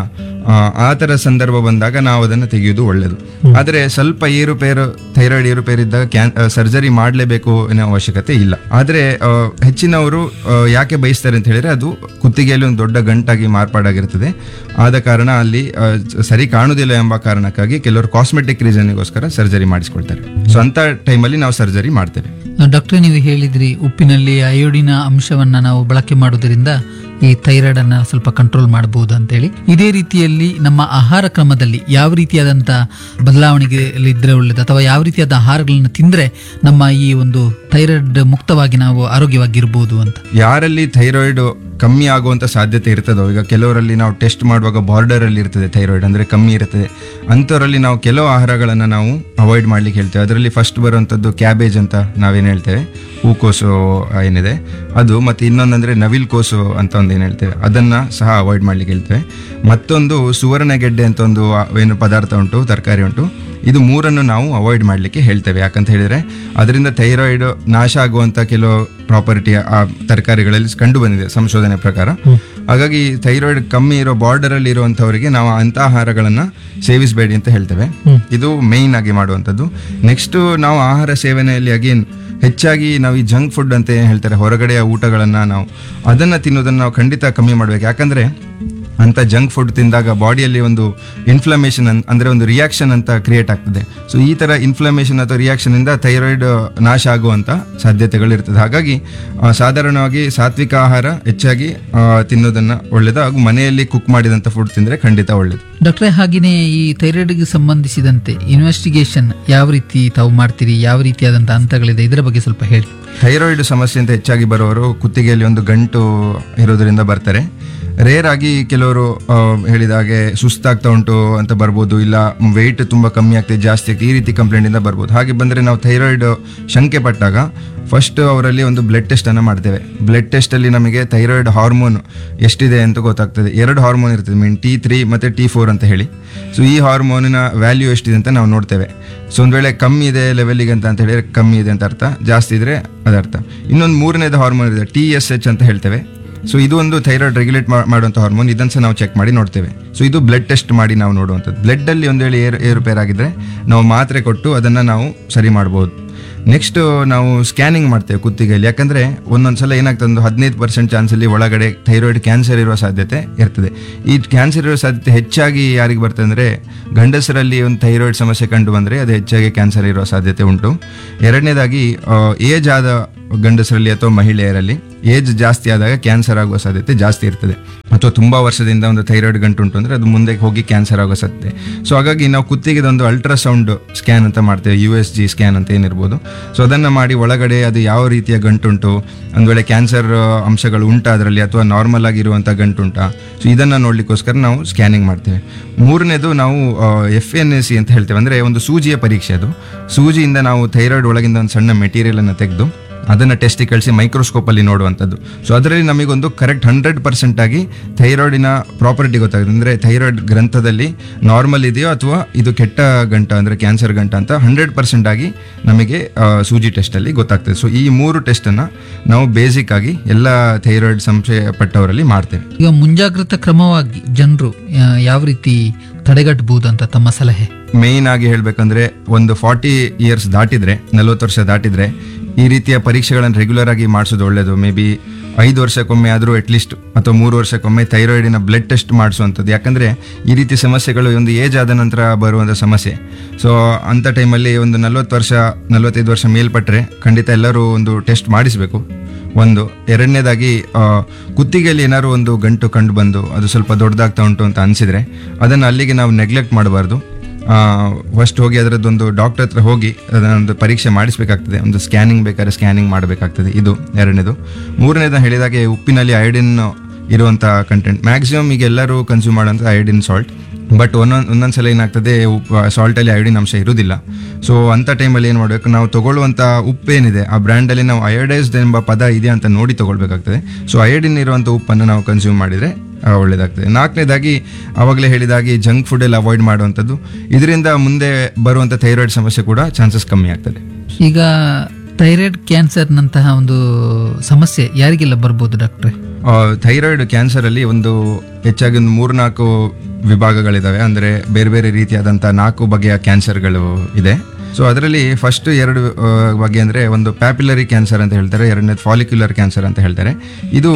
ಆ ಥರ ಸಂದರ್ಭ ಬಂದಾಗ ನಾವು ಅದನ್ನು ತೆಗೆಯೋದು ಒಳ್ಳೆಯದು. ಆದರೆ ಸ್ವಲ್ಪ ಏರುಪೇರು ಥೈರಾಯ್ಡ್ ಏರುಪೇರು ಇದ್ದಾಗ ಕ್ಯಾನ್ ಸರ್ಜರಿ ಮಾಡಲೇಬೇಕು ಅನ್ನೋ ಅವಶ್ಯಕತೆ ಇಲ್ಲ. ಆದರೆ ಹೆಚ್ಚಿನವರು ಯಾಕೆ ಬಯಸ್ತಾರೆ ಅಂತ ಹೇಳಿದರೆ, ಅದು ಕುತ್ತಿಗೆಯಲ್ಲಿ ಒಂದು ದೊಡ್ಡ ಗಂಟಾಗಿ ಮಾರ್ಪಾಡಾಗಿರ್ತದೆ. ಆದ ಕಾರಣ ಅಲ್ಲಿ ಸರಿ ಕಾಣುವುದಿಲ್ಲ ಎಂಬ ಕಾರಣಕ್ಕಾಗಿ ಕೆಲವರು ಕಾಸ್ಮೆಟಿಕ್ ರೀಸನ್ಗೋಸ್ಕರ ಸರ್ಜರಿ ಮಾಡಿಸ್ಕೊಳ್ತಾರೆ. ಸೊ ಅಂಥ ಟೈಮಲ್ಲಿ ನಾವು ಸರ್ಜರಿ ಮಾಡ್ತೇವೆ. ಡಾಕ್ಟ್ರೆ, ನೀವು ಹೇಳಿದ್ರಿ ಉಪ್ಪಿನಲ್ಲಿ ಅಯೋಡಿನ ಅಂಶವನ್ನ ನಾವು ಬಳಕೆ ಮಾಡೋದ್ರಿಂದ ಈ ಥೈರಾಯ್ಡ್ ಅನ್ನ ಸ್ವಲ್ಪ ಕಂಟ್ರೋಲ್ ಮಾಡಬಹುದು ಅಂತ ಹೇಳಿ. ಇದೇ ರೀತಿಯಲ್ಲಿ ನಮ್ಮ ಆಹಾರ ಕ್ರಮದಲ್ಲಿ ಯಾವ ರೀತಿಯಾದಂತಹ ಬದಲಾವಣೆಗಳಿದ್ರೆ ಒಳ್ಳೆದು, ಅಥವಾ ಯಾವ ರೀತಿಯಾದ ಆಹಾರಗಳನ್ನು ತಿಂದ್ರೆ ನಮ್ಮ ಈ ಒಂದು ಥೈರಾಯ್ಡ್ ಮುಕ್ತವಾಗಿ ನಾವು ಆರೋಗ್ಯವಾಗಿರ್ಬೋದು ಅಂತ? ಯಾರಲ್ಲಿ ಥೈರಾಯ್ಡ್ ಕಮ್ಮಿ ಆಗುವಂಥ ಸಾಧ್ಯತೆ ಇರ್ತದೋ, ಈಗ ಕೆಲವರಲ್ಲಿ ನಾವು ಟೆಸ್ಟ್ ಮಾಡುವಾಗ ಬಾರ್ಡರಲ್ಲಿ ಇರ್ತದೆ ಥೈರಾಯ್ಡ್, ಅಂದರೆ ಕಮ್ಮಿ ಇರ್ತದೆ, ಅಂಥವರಲ್ಲಿ ನಾವು ಕೆಲವು ಆಹಾರಗಳನ್ನು ನಾವು ಅವಾಯ್ಡ್ ಮಾಡ್ಲಿಕ್ಕೆ ಹೇಳ್ತೇವೆ. ಅದರಲ್ಲಿ ಫಸ್ಟ್ ಬರುವಂಥದ್ದು ಕ್ಯಾಬೇಜ್ ಅಂತ ನಾವೇನು ಹೇಳ್ತೇವೆ, ಹೂಕೋಸು ಏನಿದೆ ಅದು, ಮತ್ತು ಇನ್ನೊಂದಂದರೆ ನವಿಲ್ ಕೋಸು ಅಂತ ಒಂದು ಏನು ಹೇಳ್ತೇವೆ, ಅದನ್ನು ಸಹ ಅವಾಯ್ಡ್ ಮಾಡ್ಲಿಕ್ಕೆ ಹೇಳ್ತೇವೆ. ಮತ್ತೊಂದು ಸುವರ್ಣಗೆಡ್ಡೆ ಅಂತ ಒಂದು ಏನು ಪದಾರ್ಥ ಉಂಟು, ತರಕಾರಿ ಉಂಟು, ಇದು ಮೂರನ್ನು ನಾವು ಅವಾಯ್ಡ್ ಮಾಡಲಿಕ್ಕೆ ಹೇಳ್ತೇವೆ. ಯಾಕಂತ ಹೇಳಿದರೆ ಅದರಿಂದ ಥೈರಾಯ್ಡ್ ನಾಶ ಆಗುವಂಥ ಕೆಲವು ಪ್ರಾಪರ್ಟಿ ಆ ತರಕಾರಿಗಳಲ್ಲಿ ಕಂಡು ಬಂದಿದೆ ಸಂಶೋಧನೆ ಪ್ರಕಾರ. ಹಾಗಾಗಿ ಥೈರಾಯ್ಡ್ ಕಮ್ಮಿ ಇರೋ ಬಾರ್ಡರ್ ಅಲ್ಲಿ ಇರುವಂಥವರಿಗೆ ನಾವು ಅಂಥ ಆಹಾರಗಳನ್ನು ಸೇವಿಸಬೇಡಿ ಅಂತ ಹೇಳ್ತೇವೆ. ಇದು ಮೇಯ್ನ್ ಆಗಿ ಮಾಡುವಂಥದ್ದು. ನೆಕ್ಸ್ಟ್ ನಾವು ಆಹಾರ ಸೇವನೆಯಲ್ಲಿ ಅಗೇನ್ ಹೆಚ್ಚಾಗಿ ನಾವು ಈ ಜಂಕ್ ಫುಡ್ ಅಂತ ಏನು ಹೇಳ್ತಾರೆ, ಹೊರಗಡೆಯ ಊಟಗಳನ್ನು ನಾವು ಅದನ್ನು ತಿನ್ನೋದನ್ನು ನಾವು ಖಂಡಿತ ಕಮ್ಮಿ ಮಾಡಬೇಕು. ಯಾಕಂದರೆ ಅಂಥ ಜಂಕ್ ಫುಡ್ ತಿಂದಾಗ ಬಾಡಿಯಲ್ಲಿ ಒಂದು ಇನ್ಫ್ಲಮೇಷನ್ ಅಂದರೆ ಒಂದು ರಿಯಾಕ್ಷನ್ ಅಂತ ಕ್ರಿಯೇಟ್ ಆಗ್ತದೆ. ಸೊ ಈ ಥರ ಇನ್ಫ್ಲಮೇಷನ್ ಅಥವಾ ರಿಯಾಕ್ಷನಿಂದ ಥೈರಾಯ್ಡ್ ನಾಶ ಆಗುವಂಥ ಸಾಧ್ಯತೆಗಳಿರ್ತದೆ. ಹಾಗಾಗಿ ಸಾಧಾರಣವಾಗಿ ಸಾತ್ವಿಕ ಆಹಾರ ಹೆಚ್ಚಾಗಿ ತಿನ್ನೋದನ್ನು ಒಳ್ಳೆಯದು, ಹಾಗೂ ಮನೆಯಲ್ಲಿ ಕುಕ್ ಮಾಡಿದಂಥ ಫುಡ್ ತಿಂದರೆ ಖಂಡಿತ ಒಳ್ಳೆಯದು. ಡಾಕ್ಟ್ರೆ, ಹಾಗೆಯೇ ಈ ಥೈರಾಯ್ಡ್ಗೆ ಸಂಬಂಧಿಸಿದಂತೆ ಇನ್ವೆಸ್ಟಿಗೇಷನ್ ಯಾವ ರೀತಿ ತಾವು ಮಾಡ್ತೀರಿ, ಯಾವ ರೀತಿಯಾದಂಥ ಹಂತಗಳಿದೆ, ಇದರ ಬಗ್ಗೆ ಸ್ವಲ್ಪ ಹೇಳಿ. ಥೈರಾಯ್ಡ್ ಸಮಸ್ಯೆ ಅಂತ ಹೆಚ್ಚಾಗಿ ಬರೋರು ಕುತ್ತಿಗೆಯಲ್ಲಿ ಒಂದು ಗಂಟು ಇರೋದರಿಂದ ಬರ್ತಾರೆ. ರೇರ್ ಆಗಿ ಕೆಲವರು ಆ, ಹೇಳಿದ ಹಾಗೆ ಸುಸ್ತಾಗ್ತಾ ಉಂಟು ಅಂತ ಬರ್ಬೋದು, ಇಲ್ಲ ವೆಯ್ಟ್ ತುಂಬ ಕಮ್ಮಿ ಆಗ್ತದೆ ಜಾಸ್ತಿ ಆಗ್ತದೆ, ಈ ರೀತಿ ಕಂಪ್ಲೇಂಟಿಂದ ಬರ್ಬೋದು. ಹಾಗೆ ಬಂದರೆ ನಾವು ಥೈರಾಯ್ಡ್ ಶಂಕೆ ಪಟ್ಟಾಗ ಫಸ್ಟ್ ಅವರಲ್ಲಿ ಒಂದು ಬ್ಲಡ್ ಟೆಸ್ಟನ್ನು ಮಾಡ್ತೇವೆ. ಬ್ಲಡ್ ಟೆಸ್ಟಲ್ಲಿ ನಮಗೆ ಥೈರಾಯ್ಡ್ ಹಾರ್ಮೋನ್ ಎಷ್ಟಿದೆ ಅಂತ ಗೊತ್ತಾಗ್ತದೆ. ಎರಡು ಹಾರ್ಮೋನ್ ಇರ್ತದೆ, ಮೀನ್ ಟಿ ತ್ರೀ ಮತ್ತು ಟಿ ಫೋರ್ ಅಂತ ಹೇಳಿ. ಸೊ ಈ ಹಾರ್ಮೋನಿನ ವ್ಯಾಲ್ಯೂ ಎಷ್ಟಿದೆ ಅಂತ ನಾವು ನೋಡ್ತೇವೆ. ಸೊ ಒಂದು ವೇಳೆ ಕಮ್ಮಿ ಇದೆ ಲೆವೆಲಿಗೆ ಅಂತ ಅಂತ ಹೇಳಿದ್ರೆ ಕಮ್ಮಿ ಇದೆ ಅಂತ ಅರ್ಥ, ಜಾಸ್ತಿ ಇದ್ರೆ ಅದರ್ಥ. ಇನ್ನೊಂದು ಮೂರನೇದು ಹಾರ್ಮೋನ್ ಇದೆ, ಟಿ ಎಸ್ ಎಚ್ ಅಂತ ಹೇಳ್ತೇವೆ. ಸೊ ಇದು ಒಂದು ಥೈರಾಯ್ಡ್ ರೆಗ್ಯುಲೇಟ್ ಮಾಡುವಂಥ ಹಾರ್ಮೋನ್, ಇದನ್ನು ಸಹ ನಾವು ಚೆಕ್ ಮಾಡಿ ನೋಡ್ತೇವೆ. ಸೊ ಇದು ಬ್ಲಡ್ ಟೆಸ್ಟ್ ಮಾಡಿ ನಾವು ನೋಡುವಂಥದ್ದು. ಬ್ಲಡ್ಡಲ್ಲಿ ಒಂದು ವೇಳೆ ಏರು ಏರುಪೇರಾಗಿದ್ದರೆ ನಾವು ಮಾತ್ರೆ ಕೊಟ್ಟು ಅದನ್ನು ನಾವು ಸರಿ ಮಾಡ್ಬೋದು. ನೆಕ್ಸ್ಟ್ ನಾವು ಸ್ಕ್ಯಾನಿಂಗ್ ಮಾಡ್ತೇವೆ ಕುತ್ತಿಗೆಯಲ್ಲಿ. ಯಾಕಂದರೆ ಒಂದೊಂದ್ಸಲ ಏನಾಗ್ತದೆ, ಒಂದು ಹದಿನೈದು ಪರ್ಸೆಂಟ್ ಚಾನ್ಸಲ್ಲಿ ಒಳಗಡೆ ಥೈರಾಯ್ಡ್ ಕ್ಯಾನ್ಸರ್ ಇರುವ ಸಾಧ್ಯತೆ ಇರ್ತದೆ. ಈ ಕ್ಯಾನ್ಸರ್ ಇರುವ ಸಾಧ್ಯತೆ ಹೆಚ್ಚಾಗಿ ಯಾರಿಗೆ ಬರ್ತದೆ ಅಂದರೆ ಗಂಡಸರಲ್ಲಿ ಒಂದು ಥೈರಾಯ್ಡ್ ಸಮಸ್ಯೆ ಕಂಡು ಬಂದರೆ ಅದು ಹೆಚ್ಚಾಗಿ ಕ್ಯಾನ್ಸರ್ ಇರುವ ಸಾಧ್ಯತೆ ಉಂಟು. ಎರಡನೇದಾಗಿ ಏಜ್ ಆದ ಗಂಡಸರಲ್ಲಿ ಅಥವಾ ಮಹಿಳೆಯರಲ್ಲಿ ಏಜ್ ಜಾಸ್ತಿ ಆದಾಗ ಕ್ಯಾನ್ಸರ್ ಆಗುವ ಸಾಧ್ಯತೆ ಜಾಸ್ತಿ ಇರ್ತದೆ. ಅಥವಾ ತುಂಬ ವರ್ಷದಿಂದ ಒಂದು ಥೈರಾಯ್ಡ್ ಗಂಟು ಉಂಟು ಅಂದರೆ ಅದು ಮುಂದೆ ಹೋಗಿ ಕ್ಯಾನ್ಸರ್ ಆಗೋ ಸಾಧ್ಯತೆ. ಸೊ ಹಾಗಾಗಿ ನಾವು ಕುತ್ತಿಗೆದ ಒಂದು ಅಲ್ಟ್ರಾಸೌಂಡ್ ಸ್ಕ್ಯಾನ್ ಅಂತ ಮಾಡ್ತೇವೆ, ಯು ಎಸ್ ಜಿ ಸ್ಕ್ಯಾನ್ ಅಂತ ಏನಿರ್ಬೋದು. ಸೊ ಅದನ್ನು ಮಾಡಿ ಒಳಗಡೆ ಅದು ಯಾವ ರೀತಿಯ ಗಂಟುಂಟು, ಒಂದು ವೇಳೆ ಕ್ಯಾನ್ಸರ್ ಅಂಶಗಳು ಉಂಟಾ ಅದರಲ್ಲಿ, ಅಥವಾ ನಾರ್ಮಲ್ ಆಗಿರುವಂಥ ಗಂಟುಂಟಾ, ಸೊ ಇದನ್ನು ನೋಡಲಿಕ್ಕೋಸ್ಕರ ನಾವು ಸ್ಕ್ಯಾನಿಂಗ್ ಮಾಡ್ತೇವೆ. ಮೂರನೇದು ನಾವು ಎಫ್ ಎನ್ ಎ ಸಿ ಅಂತ ಹೇಳ್ತೇವೆ, ಅಂದರೆ ಒಂದು ಸೂಜಿಯ ಪರೀಕ್ಷೆ. ಅದು ಸೂಜಿಯಿಂದ ನಾವು ಥೈರಾಯ್ಡ್ ಒಳಗಿಂದ ಒಂದು ಸಣ್ಣ ಮೆಟೀರಿಯಲನ್ನು ತೆಗೆದು ಅದನ್ನು ಟೆಸ್ಟಿಗೆ ಕಳಿಸಿ ಮೈಕ್ರೋಸ್ಕೋಪಲ್ಲಿ ನೋಡುವಂಥದ್ದು. ಸೊ ಅದರಲ್ಲಿ ನಮಗೊಂದು ಕರೆಕ್ಟ್ ಹಂಡ್ರೆಡ್ ಪರ್ಸೆಂಟ್ ಆಗಿ ಥೈರಾಯ್ಡಿನ ಪ್ರಾಪರ್ಟಿ ಗೊತ್ತಾಗುತ್ತೆ. ಅಂದರೆ ಥೈರಾಯ್ಡ್ ಗ್ರಂಥದಲ್ಲಿ ನಾರ್ಮಲ್ ಇದೆಯೋ ಅಥವಾ ಇದು ಕೆಟ್ಟ ಗಂಟ ಅಂದರೆ ಕ್ಯಾನ್ಸರ್ ಗಂಟ ಅಂತ ಹಂಡ್ರೆಡ್ ಪರ್ಸೆಂಟ್ ಆಗಿ ನಮಗೆ ಆ, ಸೂಜಿ ಟೆಸ್ಟಲ್ಲಿ ಗೊತ್ತಾಗ್ತದೆ. ಸೊ ಈ ಮೂರು ಟೆಸ್ಟನ್ನು ನಾವು ಬೇಸಿಕ್ ಆಗಿ ಎಲ್ಲ ಥೈರಾಯ್ಡ್ ಸಂಶಯ ಪಟ್ಟವರಲ್ಲಿ ಮಾಡ್ತೇವೆ. ಈಗ ಮುಂಜಾಗ್ರತಾ ಕ್ರಮವಾಗಿ ಜನರು ಯಾವ ರೀತಿ ತಡೆಗಟ್ಟಬಹುದು ಅಂತ ತಮ್ಮ ಸಲಹೆ? ಮೇಯ್ನ್ ಆಗಿ ಹೇಳಬೇಕಂದ್ರೆ ಒಂದು ಫಾರ್ಟಿ ಇಯರ್ಸ್ ದಾಟಿದ್ರೆ, ನಲ್ವತ್ತು ವರ್ಷ ದಾಟಿದ್ರೆ ಈ ರೀತಿಯ ಪರೀಕ್ಷೆಗಳನ್ನು ರೆಗ್ಯುಲರ್ ಆಗಿ ಮಾಡಿಸೋದು ಒಳ್ಳೆಯದು. ಮೇ ಬಿ ಐದು ವರ್ಷಕ್ಕೊಮ್ಮೆ ಆದರೂ ಅಟ್ಲೀಸ್ಟ್ ಅಥವಾ ಮೂರು ವರ್ಷಕ್ಕೊಮ್ಮೆ ಥೈರಾಯ್ಡಿನ ಬ್ಲಡ್ ಟೆಸ್ಟ್ ಮಾಡಿಸುವಂಥದ್ದು. ಯಾಕಂದರೆ ಈ ರೀತಿ ಸಮಸ್ಯೆಗಳು ಒಂದು ಏಜ್ ಆದ ನಂತರ ಬರುವಂಥ ಸಮಸ್ಯೆ. ಸೊ ಅಂಥ ಟೈಮಲ್ಲಿ ಒಂದು ನಲ್ವತ್ತು ವರ್ಷ ನಲ್ವತ್ತೈದು ವರ್ಷ ಮೇಲ್ಪಟ್ಟರೆ ಖಂಡಿತ ಎಲ್ಲರೂ ಒಂದು ಟೆಸ್ಟ್ ಮಾಡಿಸಬೇಕು. ಒಂದು ಎರಡನೇದಾಗಿ ಕುತ್ತಿಗೆಯಲ್ಲಿ ಏನಾದ್ರು ಒಂದು ಗಂಟು ಕಂಡು ಬಂದು ಅದು ಸ್ವಲ್ಪ ದೊಡ್ಡದಾಗ್ತಾ ಉಂಟು ಅಂತ ಅನಿಸಿದರೆ ಅದನ್ನು ಅಲ್ಲಿಗೆ ನಾವು ನೆಗ್ಲೆಕ್ಟ್ ಮಾಡಬಾರ್ದು. ಫಸ್ಟ್ ಹೋಗಿ ಅದರದ್ದೊಂದು ಡಾಕ್ಟರ್ ಹತ್ರ ಹೋಗಿ ಅದನ್ನೊಂದು ಪರೀಕ್ಷೆ ಮಾಡಿಸ್ಬೇಕಾಗ್ತದೆ. ಒಂದು ಸ್ಕ್ಯಾನಿಂಗ್ ಬೇಕಾದ್ರೆ ಸ್ಕ್ಯಾನಿಂಗ್ ಮಾಡಬೇಕಾಗ್ತದೆ. ಇದು ಎರಡನೇದು. ಮೂರನೇದು ಹೇಳಿದಾಗೆ ಉಪ್ಪಿನಲ್ಲಿ ಅಯೋಡಿನ್ ಇರುವಂಥ ಕಂಟೆಂಟ್ ಮ್ಯಾಕ್ಸಿಮಮ್ ಈಗ ಎಲ್ಲರೂ ಕನ್ಸ್ಯೂಮ್ ಮಾಡೋಂಥ ಅಯೋಡಿನ್ ಸಾಲ್ಟ್. ಬಟ್ ಒಂದೊಂದು ಒಂದೊಂದು ಸಲ ಏನಾಗ್ತದೆ, ಉಪ್ಪು ಸಾಲ್ಟಲ್ಲಿ ಅಯೋಡಿನ್ ಅಂಶ ಇರೋದಿಲ್ಲ. ಸೊ ಅಂಥ ಟೈಮಲ್ಲಿ ಏನು ಮಾಡಬೇಕು, ನಾವು ತೊಗೊಳ್ಳುವಂಥ ಉಪ್ಪೇನಿದೆ ಆ ಬ್ರ್ಯಾಂಡಲ್ಲಿ ನಾವು ಅಯೋಡೈಸ್ಡ್ ಎಂಬ ಪದ ಇದೆ ಅಂತ ನೋಡಿ ತೊಗೊಳ್ಬೇಕಾಗ್ತದೆ. ಸೊ ಅಯೋಡಿನ್ ಇರುವಂಥ ಉಪ್ಪನ್ನು ನಾವು ಕನ್ಸ್ಯೂಮ್ ಮಾಡಿದರೆ ಒಳ್ಳೆಯದಾಗ್ತದೆ. ನಾಲ್ಕನೇದಾಗಿ ಆವಾಗಲೇ ಹೇಳಿದಾಗಿ ಜಂಕ್ ಫುಡ್ ಎಲ್ಲ ಅವಾಯ್ಡ್ ಮಾಡುವಂಥದ್ದು. ಇದರಿಂದ ಮುಂದೆ ಬರುವಂಥ ಥೈರಾಯ್ಡ್ ಸಮಸ್ಯೆ ಕೂಡ ಚಾನ್ಸಸ್ ಕಮ್ಮಿ ಆಗ್ತದೆ. ಈಗ ಥೈರಾಯ್ಡ್ ಕ್ಯಾನ್ಸರ್ನಂತಹ ಒಂದು ಸಮಸ್ಯೆ ಯಾರಿಗೆಲ್ಲ ಬರ್ಬೋದು ಡಾಕ್ಟ್ರೆ? ಥೈರಾಯ್ಡ್ ಕ್ಯಾನ್ಸರಲ್ಲಿ ಒಂದು ಹೆಚ್ಚಾಗಿ ಒಂದು ಮೂರು ನಾಲ್ಕು ವಿಭಾಗಗಳಿದ್ದಾವೆ. ಅಂದರೆ ಬೇರೆ ಬೇರೆ ರೀತಿಯಾದಂಥ ನಾಲ್ಕು ಬಗೆಯ ಕ್ಯಾನ್ಸರ್ಗಳು ಇದೆ. ಸೊ ಅದರಲ್ಲಿ ಫಸ್ಟ್ ಎರಡು ಬಗೆ ಅಂದರೆ ಒಂದು ಪ್ಯಾಪಿಲರಿ ಕ್ಯಾನ್ಸರ್ ಅಂತ ಹೇಳ್ತಾರೆ, ಎರಡನೇದು ಫಾಲಿಕ್ಯುಲರ್ ಕ್ಯಾನ್ಸರ್ ಅಂತ ಹೇಳ್ತಾರೆ. ಇದು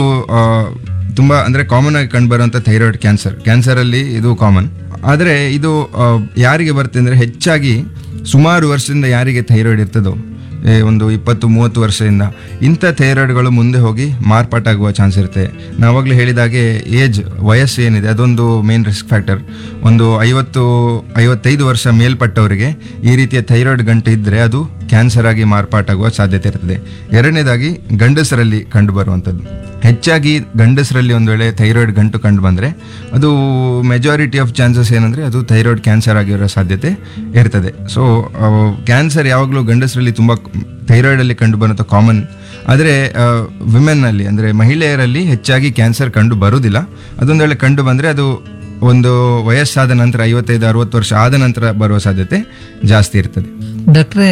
ತುಂಬ ಅಂದರೆ ಕಾಮನ್ ಆಗಿ ಕಂಡುಬರುವಂಥ ಥೈರಾಯ್ಡ್ ಕ್ಯಾನ್ಸರ್ ಕ್ಯಾನ್ಸರಲ್ಲಿ ಇದು ಕಾಮನ್. ಆದರೆ ಇದು ಯಾರಿಗೆ ಬರುತ್ತೆ ಅಂದರೆ ಹೆಚ್ಚಾಗಿ ಸುಮಾರು ವರ್ಷದಿಂದ ಯಾರಿಗೆ ಥೈರಾಯ್ಡ್ ಇರ್ತದೋ, ಒಂದು ಇಪ್ಪತ್ತು ಮೂವತ್ತು ವರ್ಷದಿಂದ ಇಂಥ ಥೈರಾಯ್ಡ್ಗಳು ಮುಂದೆ ಹೋಗಿ ಮಾರ್ಪಾಟಾಗುವ ಚಾನ್ಸ್ ಇರುತ್ತೆ. ನಾವಾಗಲೇ ಹೇಳಿದಾಗೆ ಏಜ್ ವಯಸ್ಸು ಏನಿದೆ ಅದೊಂದು ಮೇನ್ ರಿಸ್ಕ್ ಫ್ಯಾಕ್ಟರ್. ಒಂದು ಐವತ್ತು ಐವತ್ತೈದು ವರ್ಷ ಮೇಲ್ಪಟ್ಟವರಿಗೆ ಈ ರೀತಿಯ ಥೈರಾಯ್ಡ್ ಗಂಟು ಇದ್ದರೆ ಅದು ಕ್ಯಾನ್ಸರ್ ಆಗಿ ಮಾರ್ಪಾಟಾಗುವ ಸಾಧ್ಯತೆ ಇರ್ತದೆ. ಎರಡನೇದಾಗಿ ಗಂಡಸರಲ್ಲಿ ಕಂಡುಬರುವಂಥದ್ದು. ಹೆಚ್ಚಾಗಿ ಗಂಡಸರಲ್ಲಿ ಒಂದು ವೇಳೆ ಥೈರಾಯ್ಡ್ ಗಂಟು ಕಂಡು ಬಂದರೆ ಅದು ಮೆಜಾರಿಟಿ ಆಫ್ ಚಾನ್ಸಸ್ ಏನಂದರೆ ಅದು ಥೈರಾಯ್ಡ್ ಕ್ಯಾನ್ಸರ್ ಆಗಿರೋ ಸಾಧ್ಯತೆ ಇರ್ತದೆ. ಸೊ ಕ್ಯಾನ್ಸರ್ ಯಾವಾಗಲೂ ಗಂಡಸರಲ್ಲಿ ತುಂಬ ಥೈರಾಯ್ಡಲ್ಲಿ ಕಂಡು ಬರೋಂಥ ಕಾಮನ್. ಆದರೆ ವಿಮೆನ್ನಲ್ಲಿ ಅಂದರೆ ಮಹಿಳೆಯರಲ್ಲಿ ಹೆಚ್ಚಾಗಿ ಕ್ಯಾನ್ಸರ್ ಕಂಡು ಬರುವುದಿಲ್ಲ. ಅದೊಂದು ವೇಳೆ ಕಂಡು ಬಂದರೆ ಅದು ಒಂದು ವಯಸ್ಸಾದ ನಂತರ ಐವತ್ತೈದು ಅರವತ್ತು ವರ್ಷ ಆದ ನಂತರ ಬರುವ ಸಾಧ್ಯತೆ ಜಾಸ್ತಿ ಇರ್ತದೆ. ಡಾಕ್ಟ್ರೇ,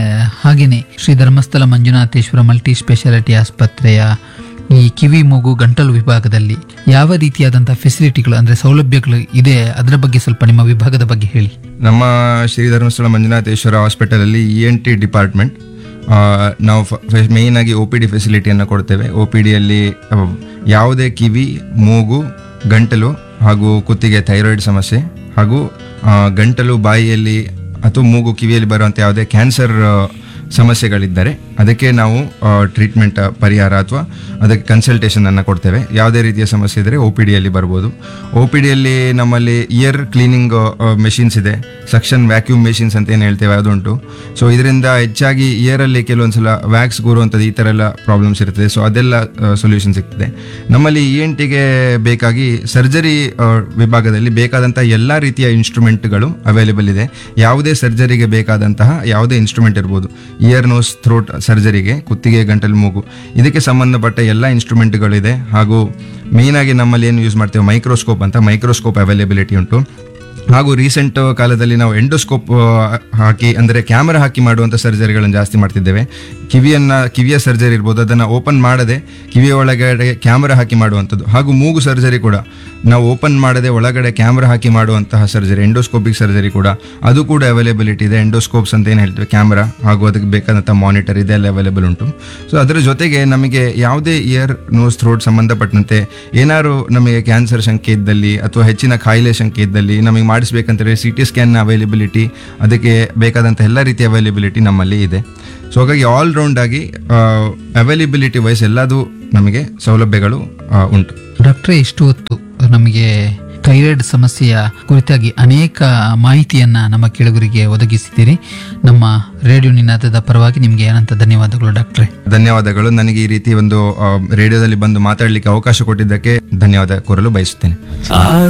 ಹಾಗೆಯೇ ಶ್ರೀ ಧರ್ಮಸ್ಥಳ ಮಂಜುನಾಥೇಶ್ವರ ಮಲ್ಟಿ ಸ್ಪೆಷಾಲಿಟಿ ಆಸ್ಪತ್ರೆಯ ಈ ಕಿವಿ ಮೂಗು ಗಂಟಲು ವಿಭಾಗದಲ್ಲಿ ಯಾವ ರೀತಿಯಾದಂತಹ ಫೆಸಿಲಿಟಿಗಳು ಅಂದರೆ ಸೌಲಭ್ಯಗಳು ಇದೆ, ಅದರ ಬಗ್ಗೆ ಸ್ವಲ್ಪ ನಿಮ್ಮ ವಿಭಾಗದ ಬಗ್ಗೆ ಹೇಳಿ. ನಮ್ಮ ಶ್ರೀ ಧರ್ಮಸ್ಥಳ ಮಂಜುನಾಥೇಶ್ವರ ಹಾಸ್ಪಿಟಲಲ್ಲಿ ಇ ಎನ್ ಟಿ ಡಿಪಾರ್ಟ್ಮೆಂಟ್ ನಾವು ಮೇಯ್ನ್ ಆಗಿ ಒ ಪಿ ಡಿ ಫೆಸಿಲಿಟಿಯನ್ನು ಕೊಡ್ತೇವೆ. ಒ ಪಿ ಡಿಯಲ್ಲಿ ಯಾವುದೇ ಕಿವಿ ಮೂಗು ಗಂಟಲು ಹಾಗೂ ಕುತ್ತಿಗೆ ಥೈರಾಯ್ಡ್ ಸಮಸ್ಯೆ ಹಾಗೂ ಗಂಟಲು ಬಾಯಿಯಲ್ಲಿ ಅಥವಾ ಮೂಗು ಕಿವಿಯಲ್ಲಿ ಬರುವಂಥ ಯಾವುದೇ ಕ್ಯಾನ್ಸರ್ ಸಮಸ್ಯೆಗಳಿದ್ದರೆ ಅದಕ್ಕೆ ನಾವು ಟ್ರೀಟ್ಮೆಂಟ್ ಪರಿಹಾರ ಅಥವಾ ಅದಕ್ಕೆ ಕನ್ಸಲ್ಟೇಷನ್ ಅನ್ನು ಕೊಡ್ತೇವೆ. ಯಾವುದೇ ರೀತಿಯ ಸಮಸ್ಯೆ ಇದ್ದರೆ ಒ ಪಿ ಡಿಯಲ್ಲಿ ಬರ್ಬೋದು. ಒ ಪಿ ಡಿಯಲ್ಲಿ ನಮ್ಮಲ್ಲಿ ಇಯರ್ ಕ್ಲೀನಿಂಗ್ ಮೆಷಿನ್ಸ್ ಇದೆ, ಸಕ್ಷನ್ ವ್ಯಾಕ್ಯೂಮ್ ಮೆಷಿನ್ಸ್ ಅಂತ ಏನು ಹೇಳ್ತೇವೆ ಅದುಂಟು. ಸೊ ಇದರಿಂದ ಹೆಚ್ಚಾಗಿ ಇಯರಲ್ಲಿ ಕೆಲವೊಂದ್ಸಲ ವ್ಯಾಕ್ಸ್ ಕೂರುವಂಥದ್ದು ಈ ಥರ ಎಲ್ಲ ಪ್ರಾಬ್ಲಮ್ಸ್ ಇರ್ತದೆ. ಸೊ ಅದೆಲ್ಲ ಸೊಲ್ಯೂಷನ್ ಸಿಗ್ತದೆ. ನಮ್ಮಲ್ಲಿ ಇ ಎನ್ ಟಿಗೆ ಬೇಕಾಗಿ ಸರ್ಜರಿ ವಿಭಾಗದಲ್ಲಿ ಬೇಕಾದಂತಹ ಎಲ್ಲ ರೀತಿಯ ಇನ್ಸ್ಟ್ರೂಮೆಂಟ್ಗಳು ಅವೈಲೇಬಲ್ ಇದೆ. ಯಾವುದೇ ಸರ್ಜರಿಗೆ ಬೇಕಾದಂತಹ ಯಾವುದೇ ಇನ್ಸ್ಟ್ರೂಮೆಂಟ್ ಇರ್ಬೋದು. ಇಯರ್ ನೋಸ್ ಥ್ರೋಟ್ ಸರ್ಜರಿಗೆ, ಕುತ್ತಿಗೆ ಗಂಟಲು ಮೂಗು, ಇದಕ್ಕೆ ಸಂಬಂಧಪಟ್ಟ ಎಲ್ಲ ಇನ್ಸ್ಟ್ರೂಮೆಂಟ್ಗಳಿದೆ. ಹಾಗೂ ಮೇಯ್ನಾಗಿ ನಮ್ಮಲ್ಲಿ ಏನು ಯೂಸ್ ಮಾಡ್ತೇವೆ, ಮೈಕ್ರೋಸ್ಕೋಪ್ ಅಂತ ಮೈಕ್ರೋಸ್ಕೋಪ್ ಅವೈಲೇಬಿಲಿಟಿ ಉಂಟು. ಹಾಗೂ ರೀಸೆಂಟ್ ಕಾಲದಲ್ಲಿ ನಾವು ಎಂಡೋಸ್ಕೋಪ್ ಹಾಕಿ ಅಂದರೆ ಕ್ಯಾಮರಾ ಹಾಕಿ ಮಾಡುವಂಥ ಸರ್ಜರಿಗಳನ್ನು ಜಾಸ್ತಿ ಮಾಡ್ತಿದ್ದೇವೆ. ಕಿವಿಯನ್ನು ಕಿವಿಯ ಸರ್ಜರಿ ಇರ್ಬೋದು, ಅದನ್ನು ಓಪನ್ ಮಾಡದೆ ಕಿವಿಯ ಒಳಗಡೆ ಕ್ಯಾಮರಾ ಹಾಕಿ ಮಾಡುವಂಥದ್ದು. ಹಾಗೂ ಮೂಗು ಸರ್ಜರಿ ಕೂಡ ನಾವು ಓಪನ್ ಮಾಡದೆ ಒಳಗಡೆ ಕ್ಯಾಮ್ರಾ ಹಾಕಿ ಮಾಡುವಂತಹ ಸರ್ಜರಿ, ಎಂಡೋಸ್ಕೋಪಿಕ್ ಸರ್ಜರಿ ಕೂಡ ಅದು ಕೂಡ ಅವೈಲೇಬಿಲಿಟಿ ಇದೆ. ಎಂಡೋಸ್ಕೋಪ್ಸ್ ಅಂತ ಏನು ಹೇಳ್ತೇವೆ, ಕ್ಯಾಮ್ರಾ ಹಾಗೂ ಅದಕ್ಕೆ ಬೇಕಾದಂಥ ಮಾನಿಟರ್ ಇದೆಲ್ಲ ಅವೈಲೇಬಲ್ ಉಂಟು. ಸೊ ಅದರ ಜೊತೆಗೆ ನಮಗೆ ಯಾವುದೇ ಇಯರ್ ನೋಸ್ ಥ್ರೋಟ್ ಸಂಬಂಧಪಟ್ಟಂತೆ ಏನಾದ್ರು ನಮಗೆ ಕ್ಯಾನ್ಸರ್ ಶಂಕೆ ಇದ್ದಲ್ಲಿ ಅಥವಾ ಹೆಚ್ಚಿನ ಕಾಯಿಲೆ ಶಂಕೆ ಇದ್ದಲ್ಲಿ ನಮಗೆ ಮಾಡಿಸ್ಬೇಕಂತೇಳಿ ಸಿ ಟಿ ಸ್ಕ್ಯಾನ್ನ ಅವೈಲೇಬಿಲಿಟಿ, ಅದಕ್ಕೆ ಬೇಕಾದಂಥ ಎಲ್ಲ ರೀತಿಯ ಅವೈಲೇಬಿಲಿಟಿ ನಮ್ಮಲ್ಲಿ ಇದೆ. ಸೊ ಹಾಗಾಗಿ ಆಲ್ ರೌಂಡ್ ಆಗಿ ಅವೈಲೇಬಿಲಿಟಿ ವೈಸ್ ಎಲ್ಲದೂ ನಮಗೆ ಸೌಲಭ್ಯಗಳು ಆ, ಉಂಟು. ಡಾಕ್ಟ್ರೇ, ಇಷ್ಟು ಹೊತ್ತು ನಮಗೆ ಥೈರಾಯ್ಡ್ ಸಮಸ್ಯೆಯ ಕುರಿತಾಗಿ ಅನೇಕ ಮಾಹಿತಿಯನ್ನ ನಮ್ಮ ಕೇಳುಗರಿಗೆ ಒದಗಿಸಿದ್ದೀರಿ. ನಮ್ಮ ರೇಡಿಯೋ ನಿನಾದದ ಪರವಾಗಿ ನಿಮಗೆ ಅನಂತ ಧನ್ಯವಾದಗಳು ಡಾಕ್ಟ್ರೇ. ಧನ್ಯವಾದಗಳು. ನನಗೆ ಈ ರೀತಿ ಒಂದು ಆ, ರೇಡಿಯೋದಲ್ಲಿ ಬಂದು ಮಾತಾಡಲಿಕ್ಕೆ ಅವಕಾಶ ಕೊಟ್ಟಿದ್ದಕ್ಕೆ ಧನ್ಯವಾದ ಕೋರಲು ಬಯಸುತ್ತೇನೆ.